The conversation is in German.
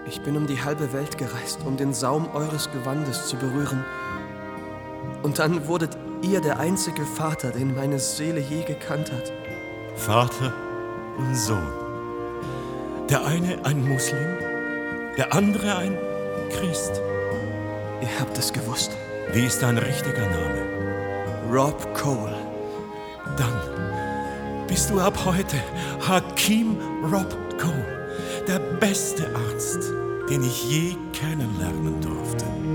Ich bin um die halbe Welt gereist, um den Saum eures Gewandes zu berühren. Und dann wurdet ihr der einzige Vater, den meine Seele je gekannt hat. Vater und Sohn. Der eine ein Muslim, der andere ein Christ. Ihr habt es gewusst. Wie ist dein richtiger Name? Rob Cole. Dann bist du ab heute Hakim Rob Cole, der beste Arzt, den ich je kennenlernen durfte.